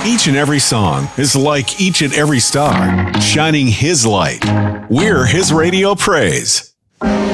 Each and every song is like each and every star, shining His light. We're His Radio Praise.